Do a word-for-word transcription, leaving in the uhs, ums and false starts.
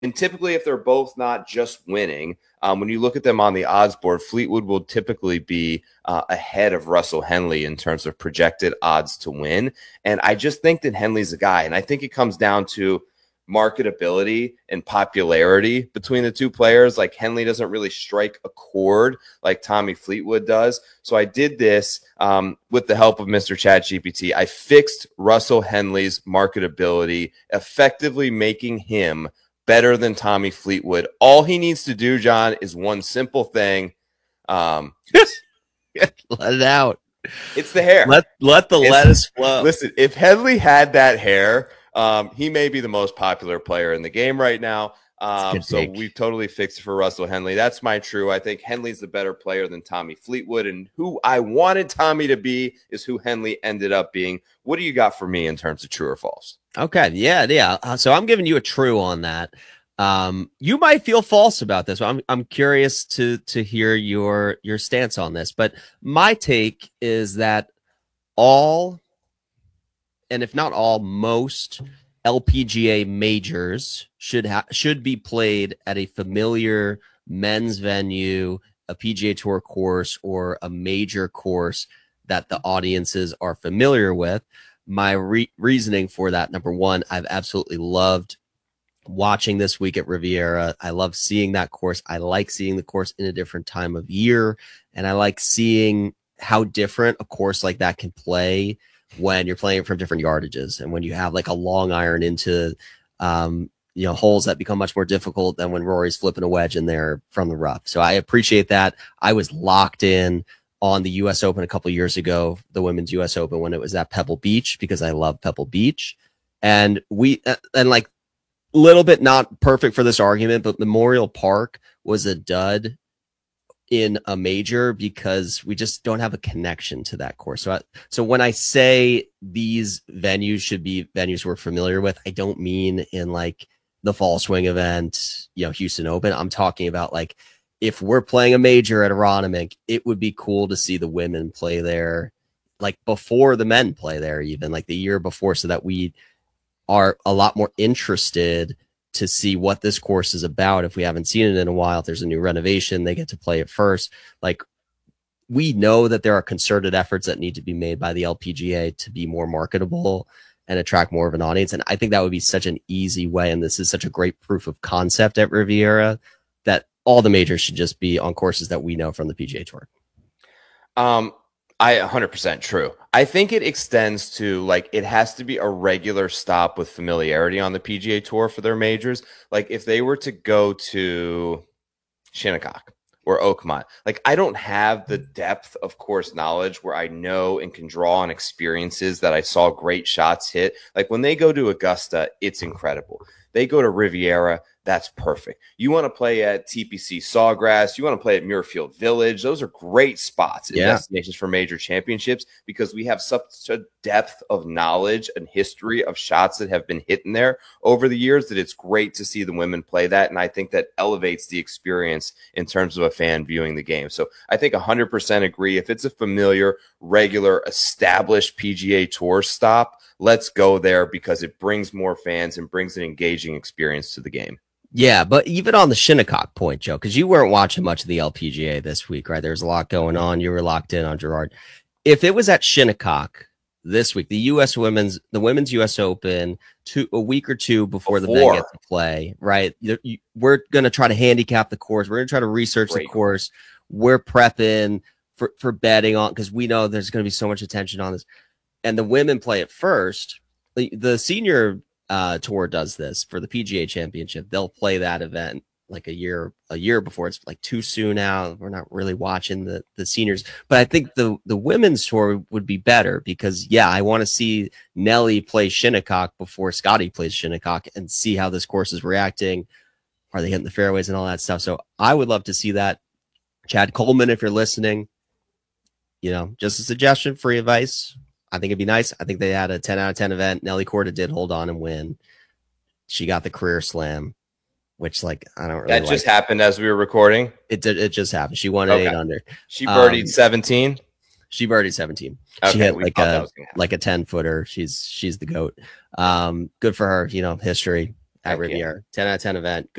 And typically, if they're both not just winning, um, when you look at them on the odds board, Fleetwood will typically be uh, ahead of Russell Henley in terms of projected odds to win. And I just think that Henley's a guy. And I think it comes down to marketability and popularity between the two players. Like Henley doesn't really strike a chord like Tommy Fleetwood does. So I did this um, with the help of Mister ChatGPT. I fixed Russell Henley's marketability, effectively making him better than Tommy Fleetwood. All he needs to do, John, is one simple thing. Um, Let it out. It's the hair. Let let the it's, lettuce flow. Listen, if Henley had that hair, um, he may be the most popular player in the game right now. Um, so take. we've totally fixed it for Russell Henley. That's my true. I think Henley's the better player than Tommy Fleetwood, and who I wanted Tommy to be is who Henley ended up being. What do you got for me in terms of true or false? Okay, yeah, yeah. Uh, so I'm giving you a true on that. Um, you might feel false about this. I'm I'm curious to to hear your your stance on this. But my take is that all, and if not all, most L P G A majors should ha- should be played at a familiar men's venue, a P G A Tour course, or a major course that the audiences are familiar with. My re- reasoning for that, number one, I've absolutely loved watching this week at Riviera. I love seeing that course. I like seeing the course in a different time of year, and I like seeing how different a course like that can play when you're playing from different yardages, and when you have like a long iron into um you know holes that become much more difficult than when Rory's flipping a wedge in there from the rough. So I appreciate that. I was locked in on the U S Open a couple of years ago, the women's U S Open, when it was at Pebble Beach, because I love Pebble Beach. And we and like a little bit not perfect for this argument, but Memorial Park was a dud in a major because we just don't have a connection to that course. So, I, so when I say these venues should be venues we're familiar with, I don't mean in like the Fall Swing event, you know, Houston Open. I'm talking about like, if we're playing a major at Aronimink, it would be cool to see the women play there, like before the men play there, even like the year before, so that we are a lot more interested to see what this course is about. If we haven't seen it in a while, if there's a new renovation, they get to play it first. Like, we know that there are concerted efforts that need to be made by the L P G A to be more marketable and attract more of an audience. And I think that would be such an easy way. And this is such a great proof of concept at Riviera that all the majors should just be on courses that we know from the P G A Tour. Um, I one hundred percent true. I think it extends to like it has to be a regular stop with familiarity on the P G A Tour for their majors. Like if they were to go to Shinnecock or Oakmont, like I don't have the depth of course knowledge where I know and can draw on experiences that I saw great shots hit. Like when they go to Augusta, it's incredible. They go to Riviera, that's perfect. You want to play at T P C Sawgrass, you want to play at Muirfield Village. Those are great spots and Yeah. destinations for major championships because we have such a depth of knowledge and history of shots that have been hit in there over the years that it's great to see the women play that. And I think that elevates the experience in terms of a fan viewing the game. So I think one hundred percent agree. If it's a familiar, regular, established P G A Tour stop, let's go there because it brings more fans and brings an engaging experience to the game. Yeah, but even on the Shinnecock point, Joe, because you weren't watching much of the L P G A this week, right? There's a lot going on. You were locked in on Gerard. If it was at Shinnecock this week, the U S women's, the women's U S Open, two a week or two before, before. the men get to play, right? You, you, we're going to try to handicap the course. We're going to try to research Great. the course. We're prepping for, for betting on, because we know there's going to be so much attention on this. And the women play it first. The, the senior Uh, tour does this for the P G A Championship. They'll play that event like a year a year before. It's like too soon out. We're not really watching the the seniors, but I think the the women's tour would be better because yeah, I want to see Nelly play Shinnecock before Scotty plays Shinnecock and see how this course is reacting. Are they hitting the fairways and all that stuff? So I would love to see that. Chad Coleman, if you're listening, you know, just a suggestion, free advice. I think it'd be nice. I think they had a ten out of ten event. Nelly Korda did hold on and win. She got the career slam, which like, I don't really That like just it. happened as we were recording. It did. It just happened. She won okay. eight under. She birdied um, seventeen. She birdied seventeen. Okay, she hit like a, like like a ten footer. She's, she's the GOAT. Um, good for her, you know, history. at Heck yeah. Riviera. ten out of ten event.